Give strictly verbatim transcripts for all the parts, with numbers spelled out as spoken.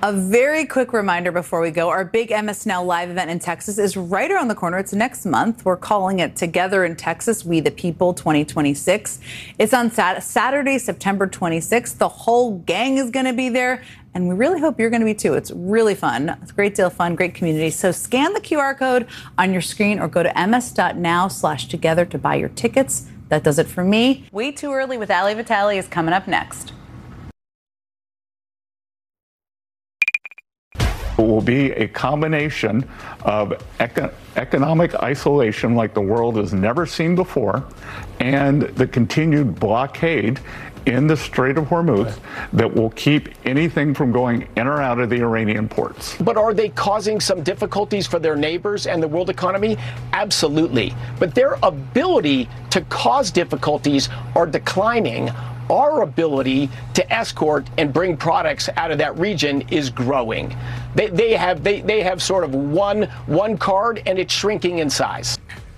A very quick reminder before we go, our big M S Now live event in Texas is right around the corner. It's next month. We're calling it Together in Texas, We the People twenty twenty-six. It's on sat- Saturday, September twenty-sixth. The whole gang is going to be there, and we really hope you're going to be too. It's really fun. It's a great deal of fun, great community. So scan the Q R code on your screen or go to ms.now slash together to buy your tickets. That does it for me. Way Too Early with Ali Vitale is coming up next. It will be a combination of eco- economic isolation like the world has never seen before and the continued blockade in the Strait of Hormuz that will keep anything from going in or out of the Iranian ports. But are they causing some difficulties for their neighbors and the world economy? Absolutely. But their ability to cause difficulties are declining. Our ability to escort and bring products out of that region is growing. They, they have they, they have sort of one one card, and it's shrinking in size.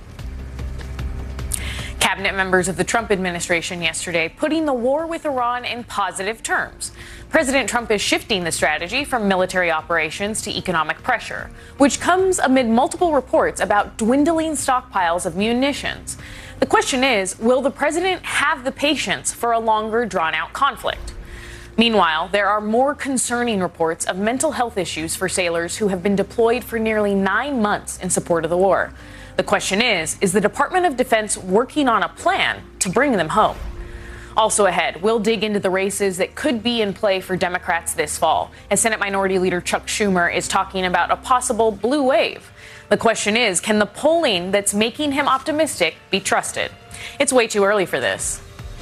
Cabinet members of the Trump administration yesterday putting the war with Iran in positive terms. President Trump is shifting the strategy from military operations to economic pressure, which comes amid multiple reports about dwindling stockpiles of munitions. The question is, will the president have the patience for a longer, drawn-out conflict? Meanwhile, there are more concerning reports of mental health issues for sailors who have been deployed for nearly nine months in support of the war. The question is, is the Department of Defense working on a plan to bring them home? Also ahead, we'll dig into the races that could be in play for Democrats this fall, as Senate Minority Leader Chuck Schumer is talking about a possible blue wave. The question is, can the polling that's making him optimistic be trusted? It's way too early for this.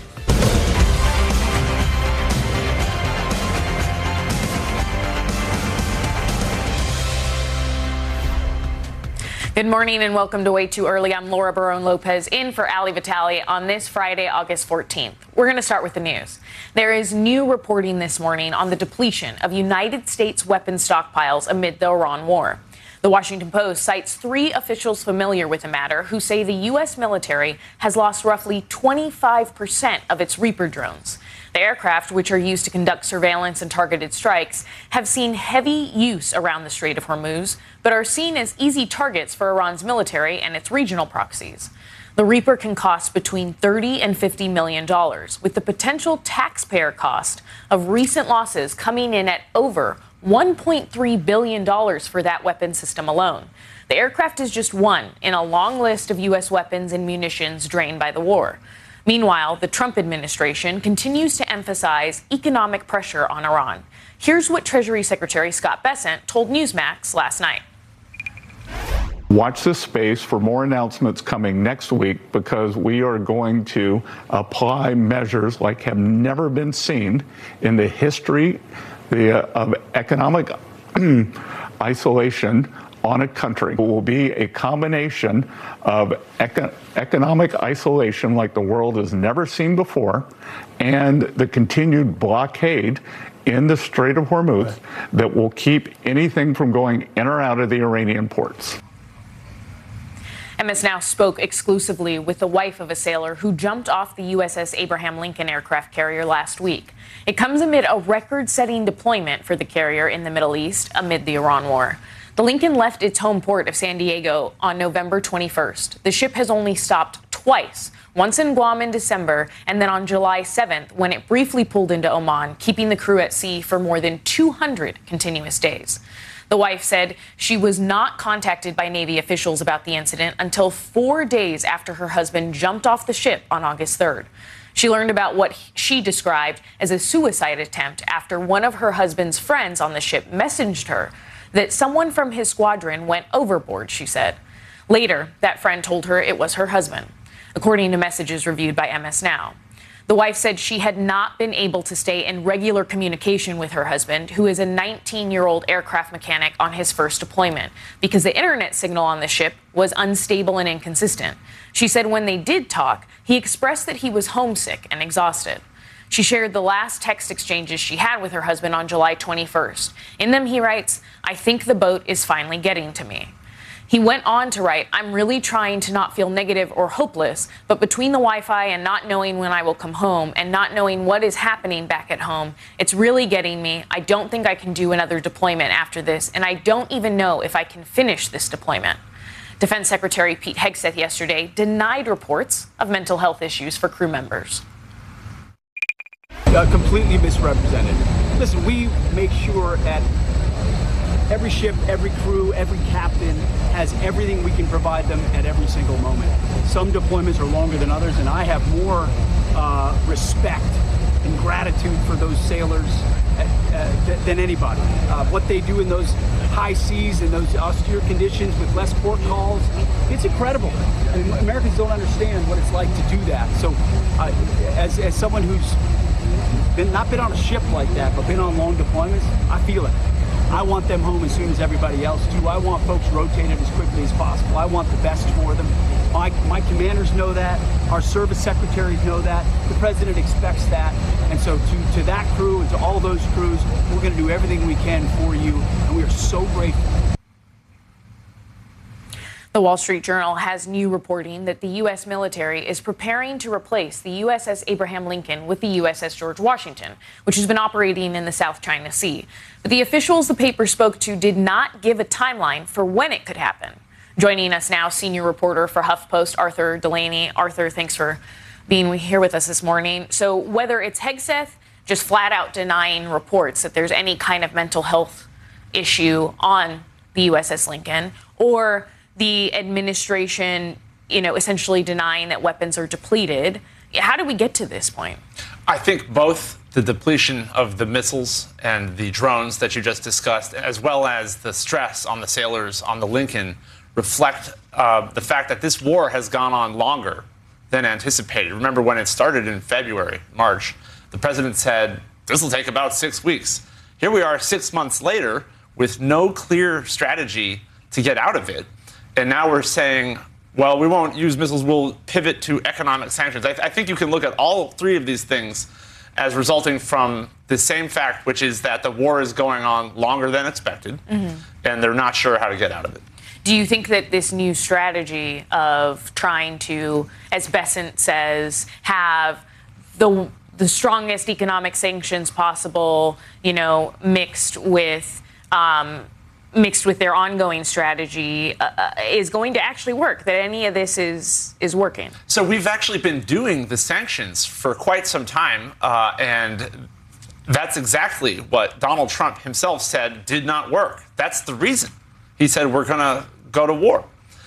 Good morning and welcome to Way Too Early. I'm Laura Barone Lopez in for Ali Vitale on this Friday, August fourteenth. We're going to start with the news. There is new reporting this morning on the depletion of United States weapons stockpiles amid the Iran war. The Washington Post cites three officials familiar with the matter who say the U S military has lost roughly twenty-five percent of its Reaper drones. The aircraft, which are used to conduct surveillance and targeted strikes, have seen heavy use around the Strait of Hormuz, but are seen as easy targets for Iran's military and its regional proxies. The Reaper can cost between thirty and fifty million dollars, with the potential taxpayer cost of recent losses coming in at over one point three billion dollars for that weapon system alone. The aircraft is just one in a long list of U S weapons and munitions drained by the war. Meanwhile, the Trump administration continues to emphasize economic pressure on Iran. Here's what Treasury Secretary Scott Bessent told Newsmax last night. Watch this space for more announcements coming next week because we are going to apply measures like have never been seen in the history the, uh, of economic isolation on a country. It will be a combination of eco- economic isolation like the world has never seen before and the continued blockade in the Strait of Hormuz that will keep anything from going in or out of the Iranian ports. M S Now spoke exclusively with the wife of a sailor who jumped off the U S S Abraham Lincoln aircraft carrier last week. It comes amid a record-setting deployment for the carrier in the Middle East amid the Iran war. The Lincoln left its home port of San Diego on November twenty-first. The ship has only stopped twice, once in Guam in December and then on July seventh when it briefly pulled into Oman, keeping the crew at sea for more than two hundred continuous days. The wife said she was not contacted by Navy officials about the incident until four days after her husband jumped off the ship on August third. She learned about what she described as a suicide attempt after one of her husband's friends on the ship messaged her that someone from his squadron went overboard, she said. Later, that friend told her it was her husband, according to messages reviewed by M S Now. The wife said she had not been able to stay in regular communication with her husband, who is a nineteen-year-old aircraft mechanic on his first deployment, because the internet signal on the ship was unstable and inconsistent. She said when they did talk, he expressed that he was homesick and exhausted. She shared the last text exchanges she had with her husband on July twenty-first. In them, he writes, "I think the boat is finally getting to me." He went on to write, "I'm really trying to not feel negative or hopeless, but between the Wi-Fi and not knowing when I will come home and not knowing what is happening back at home, it's really getting me. I don't think I can do another deployment after this, and I don't even know if I can finish this deployment." Defense Secretary Pete Hegseth yesterday denied reports of mental health issues for crew members. Uh, completely misrepresented. Listen, we make sure that every ship, every crew, every captain has everything we can provide them at every single moment. Some deployments are longer than others, and I have more uh, respect and gratitude for those sailors uh, uh, th- than anybody. Uh, what they do in those high seas and those austere conditions with less port calls, it's incredible. I mean, Americans don't understand what it's like to do that. So uh, as, as someone who's been not been on a ship like that, but been on long deployments, I feel it. I want them home as soon as everybody else do. I want folks rotated as quickly as possible. I want the best for them. My, my commanders know that. Our service secretaries know that. The president expects that. And so to, to that crew and to all those crews, we're going to do everything we can for you. And we are so grateful. The Wall Street Journal has new reporting that the U S military is preparing to replace the U S S Abraham Lincoln with the U S S George Washington, which has been operating in the South China Sea. But the officials the paper spoke to did not give a timeline for when it could happen. Joining us now, senior reporter for HuffPost, Arthur Delaney. Arthur, thanks for being here with us this morning. So whether it's Hegseth just flat out denying reports that there's any kind of mental health issue on the U S S Lincoln, or the administration, you know, essentially denying that weapons are depleted, how do we get to this point? I think both the depletion of the missiles and the drones that you just discussed, as well as the stress on the sailors on the Lincoln, reflect uh, the fact that this war has gone on longer than anticipated. Remember when it started in February, March, the president said, this will take about six weeks. Here we are six months later with no clear strategy to get out of it. And now we're saying, well, we won't use missiles, we'll pivot to economic sanctions. I, th- I think you can look at all three of these things as resulting from the same fact, which is that the war is going on longer than expected, mm-hmm. and they're not sure how to get out of it. Do you think that this new strategy of trying to, as Bessent says, have the the strongest economic sanctions possible, you know, mixed with um, mixed with their ongoing strategy uh, is going to actually work, that any of this is is working? So we've actually been doing the sanctions for quite some time, uh, and that's exactly what Donald Trump himself said did not work. That's the reason. He said we're going to go to war.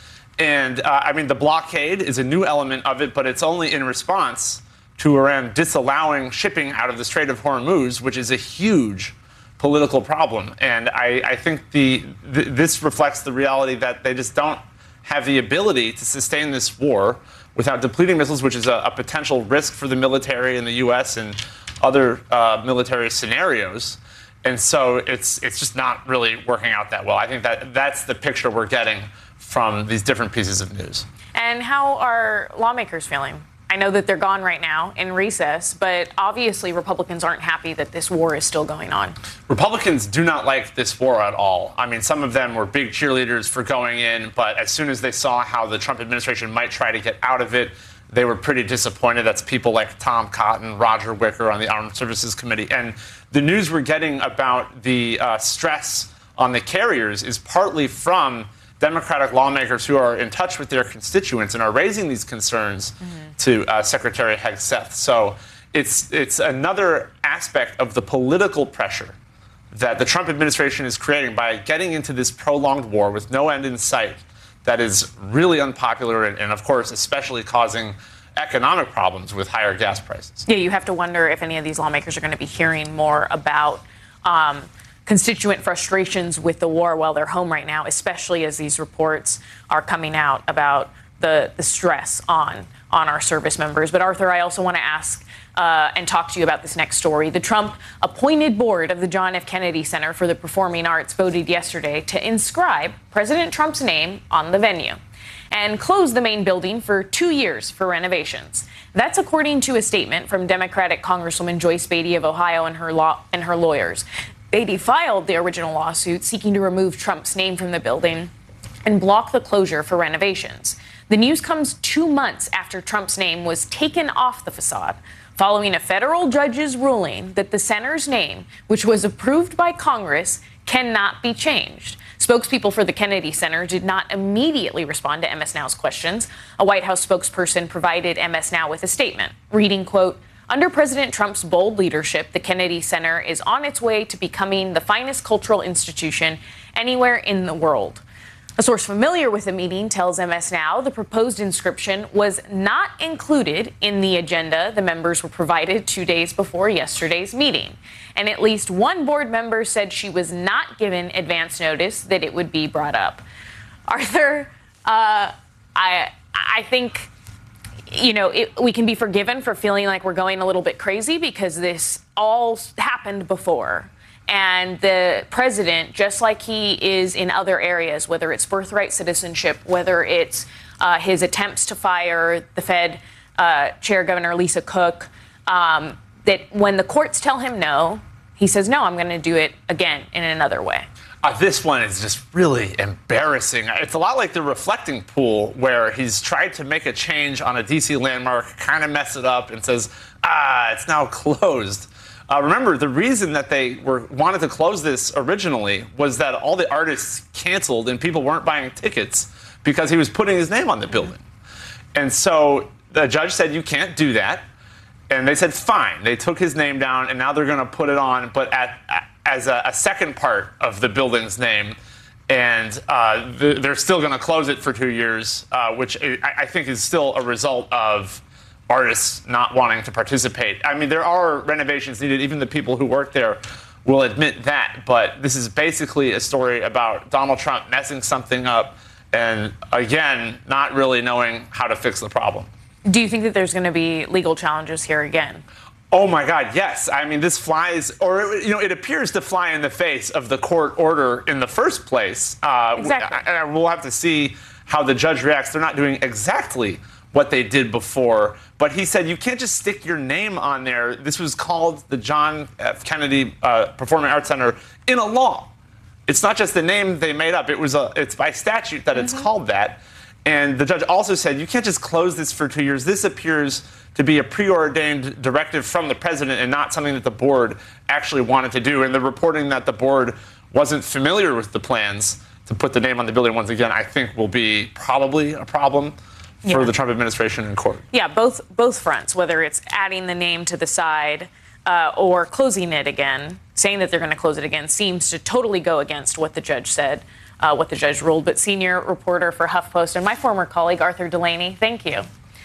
And uh, I mean, the blockade is a new element of it, but it's only in response to Iran disallowing shipping out of the Strait of Hormuz, which is a huge political problem. And I, I think the th- this reflects the reality that they just don't have the ability to sustain this war without depleting missiles, which is a, a potential risk for the military in the U S and other uh, military scenarios. And so it's it's just not really working out that well. I think that that's the picture we're getting from these different pieces of news. And how are lawmakers feeling? I know that they're gone right now in recess, but obviously Republicans aren't happy that this war is still going on. Republicans do not like this war at all. I mean, some of them were big cheerleaders for going in, but as soon as they saw how the Trump administration might try to get out of it, they were pretty disappointed. That's people like Tom Cotton, Roger Wicker on the Armed Services Committee. And the news we're getting about the uh, stress on the carriers is partly from Democratic lawmakers who are in touch with their constituents and are raising these concerns mm-hmm. to uh, Secretary Hegseth. So it's it's another aspect of the political pressure that the Trump administration is creating by getting into this prolonged war with no end in sight that is really unpopular and, and of course, especially causing economic problems with higher gas prices. Yeah, you have to wonder if any of these lawmakers are going to be hearing more about um, constituent frustrations with the war while they're home right now, especially as these reports are coming out about the, the stress on, on our service members. But Arthur, I also want to ask uh, and talk to you about this next story. The Trump-appointed board of the John F. Kennedy Center for the Performing Arts voted yesterday to inscribe President Trump's name on the venue and close the main building for two years for renovations. That's according to a statement from Democratic Congresswoman Joyce Beatty of Ohio and her law and her lawyers. Beatty filed the original lawsuit seeking to remove Trump's name from the building and block the closure for renovations. The news comes two months after Trump's name was taken off the facade, following a federal judge's ruling that the center's name, which was approved by Congress, cannot be changed. Spokespeople for the Kennedy Center did not immediately respond to M S Now's questions. A White House spokesperson provided M S Now with a statement, reading, quote, "Under President Trump's bold leadership, the Kennedy Center is on its way to becoming the finest cultural institution anywhere in the world." A source familiar with the meeting tells M S Now the proposed inscription was not included in the agenda the members were provided two days before yesterday's meeting. And at least one board member said she was not given advance notice that it would be brought up. Arthur, uh, I, I think, you know, it, we can be forgiven for feeling like we're going a little bit crazy because this all happened before. And the president, just like he is in other areas, whether it's birthright citizenship, whether it's uh, his attempts to fire the Fed uh, Chair Governor Lisa Cook, um, that when the courts tell him no, he says, no, I'm going to do it again in another way. Uh, this one is just really embarrassing. It's a lot like the reflecting pool where he's tried to make a change on a D C landmark, kind of mess it up and says, ah, it's now closed. Uh, remember, the reason that they were wanted to close this originally was that all the artists canceled and people weren't buying tickets because he was putting his name on the building. And so the judge said, you can't do that. And they said, fine. They took his name down, and now they're going to put it on, but at, as a, a second part of the building's name. And uh, th- they're still going to close it for two years, uh, which I, I think is still a result of artists not wanting to participate. I mean, there are renovations needed. Even the people who work there will admit that. But this is basically a story about Donald Trump messing something up and, again, not really knowing how to fix the problem. Do you think that there's going to be legal challenges here again? Oh, my God, yes. I mean, this flies, or, you know, it appears to fly in the face of the court order in the first place. Uh, exactly. And we'll have to see how the judge reacts. They're not doing exactly what they did before. But he said, you can't just stick your name on there. This was called the John F. Kennedy uh, Performing Arts Center in a law. It's not just the name they made up. It was a, it's by statute that mm-hmm. it's called that. And the judge also said, you can't just close this for two years. This appears to be a preordained directive from the president and not something that the board actually wanted to do. And the reporting that the board wasn't familiar with the plans to put the name on the building once again, I think will be probably a problem for yeah. the Trump administration in court. Yeah, both both fronts, whether it's adding the name to the side uh, or closing it again, saying that they're going to close it again seems to totally go against what the judge said. Uh, what the judge ruled. But senior reporter for HuffPost and my former colleague, Arthur Delaney, thank you.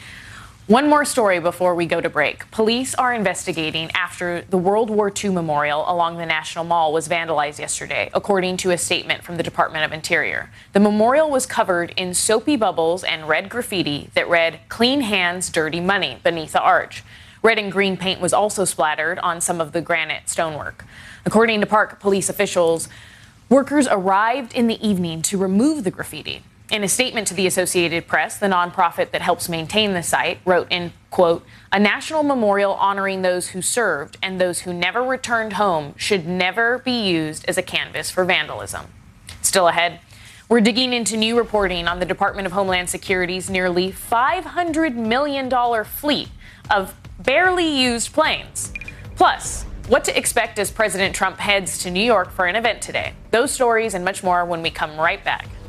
One more story before we go to break. Police are investigating after the World War Two memorial along the National Mall was vandalized yesterday, according to a statement from the Department of Interior. The memorial was covered in soapy bubbles and red graffiti that read, "Clean hands, dirty money," beneath the arch. Red and green paint was also splattered on some of the granite stonework. According to park police officials, workers arrived in the evening to remove the graffiti. In a statement to the Associated Press, the nonprofit that helps maintain the site wrote in, quote, "A national memorial honoring those who served and those who never returned home should never be used as a canvas for vandalism." Still ahead, we're digging into new reporting on the Department of Homeland Security's nearly five hundred million dollars fleet of barely used planes. Plus, what to expect as President Trump heads to New York for an event today. Those stories and much more when we come right back.